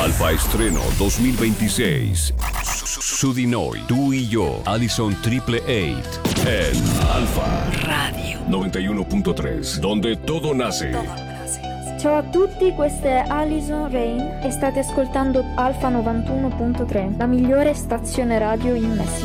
Alfa Estreno 2026. Su di noi, tu y yo, Allison Triple 8. En Alfa Radio 91.3, donde todo nace. Ciao a tutti, questa è Alison Rain e state ascoltando Alfa 91.3, la migliore stazione radio in Messico.